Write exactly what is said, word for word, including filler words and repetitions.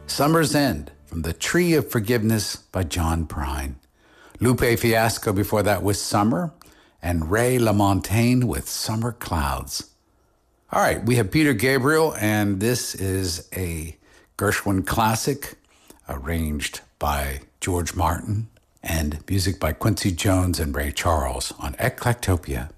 Summer's End from The Tree of Forgiveness by John Prine. Lupe Fiasco before that with Summer, and Ray LaMontagne with Summer Clouds. All right, we have Peter Gabriel, and this is a Gershwin classic arranged by George Martin and music by Quincy Jones and Ray Charles on Eclectopia.